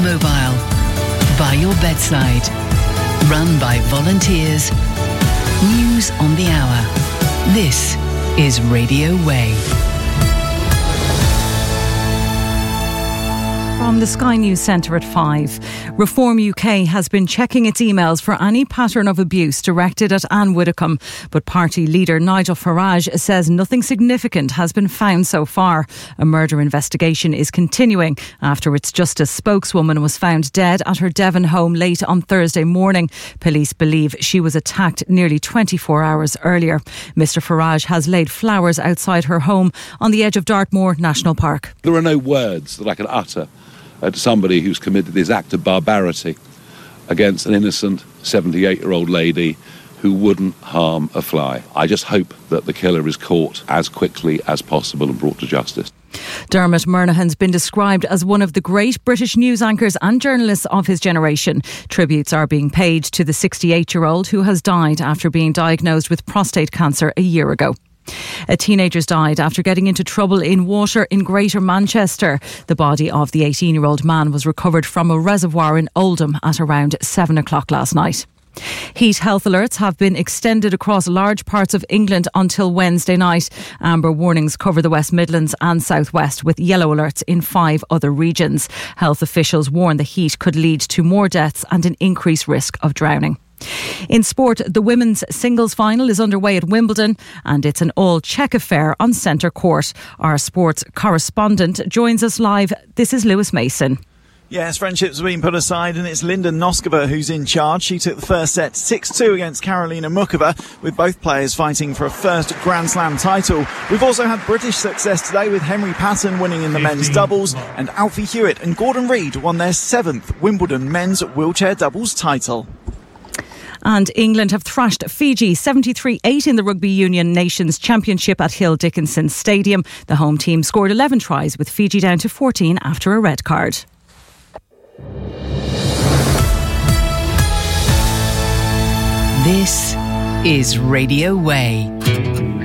mobile, by your bedside, run by volunteers. News on the hour. This is Radio Way. From the Sky News Centre at 5. Reform UK has been checking its emails for any pattern of abuse directed at Anne Widdecombe, but party leader Nigel Farage says nothing significant has been found so far. A murder investigation is continuing after its Justice spokeswoman was found dead at her Devon home late on Thursday morning. Police believe she was attacked nearly 24 hours earlier. Mr Farage has laid flowers outside her home on the edge of Dartmoor National Park. There are no words that I can utter to somebody who's committed this act of barbarity against an innocent 78-year-old lady who wouldn't harm a fly. I just hope that the killer is caught as quickly as possible and brought to justice. Dermot Murnaghan's been described as one of the great British news anchors and journalists of his generation. Tributes are being paid to the 68-year-old who has died after being diagnosed with prostate cancer a year ago. A teenager's died after getting into trouble in water in Greater Manchester. The body of the 18-year-old man was recovered from a reservoir in Oldham at around 7 o'clock last night. Heat health alerts have been extended across large parts of England until Wednesday night. Amber warnings cover the West Midlands and South West, with yellow alerts in 5 other regions. Health officials warn the heat could lead to more deaths and an increased risk of drowning. In sport, the women's singles final is underway at Wimbledon and it's an all-Czech affair on centre court. Our sports correspondent joins us live. This is Lewis Mason. Yes, friendships have been put aside and it's Linda Noskova who's in charge. She took the first set 6-2 against Karolina Muchova, with both players fighting for a first Grand Slam title. We've also had British success today, with Henry Patton winning in the men's doubles, and Alfie Hewitt and Gordon Reid won their 7th Wimbledon men's wheelchair doubles title. And England have thrashed Fiji 73-8 in the Rugby Union Nations Championship at Hill Dickinson Stadium. The home team scored 11 tries, with Fiji down to 14 after a red card. This is Radio Way.